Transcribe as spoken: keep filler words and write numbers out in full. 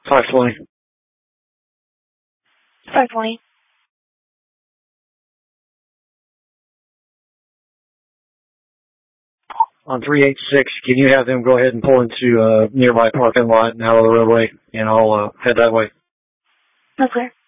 five twenty. five twenty. On three eighty-six, can you have them go ahead and pull into a uh, nearby parking lot and out of the roadway, and I'll uh, head that way? Okay.